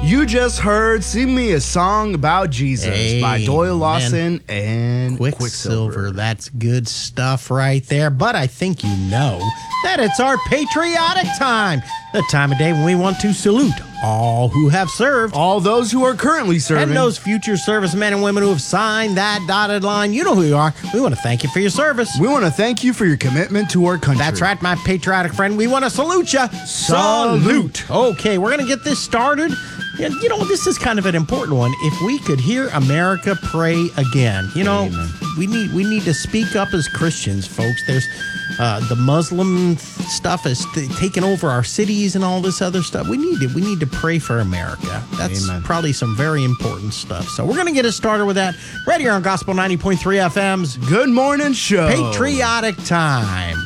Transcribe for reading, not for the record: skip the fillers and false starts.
You just heard Sing Me a Song About Jesus by Doyle Lawson and Quicksilver. That's good stuff right there. But I think you know that it's our patriotic time. The time of day when we want to salute all who have served. all those who are currently serving. And those future servicemen and women who have signed that dotted line. You know who you are. We want to thank you for your service. We want to thank you for your commitment to our country. That's right, my patriotic friend. We want to salute you. Salute. Okay, we're going to get this started. Yeah, you know, this is kind of an important one. If we could hear America pray again, you know, we need to speak up as Christians, folks. There's the Muslim stuff is taking over our cities and all this other stuff. We need to pray for America. That's probably some very important stuff. So we're going to get it started with that right here on Gospel 90.3 FM's Good Morning Show. Patriotic Time.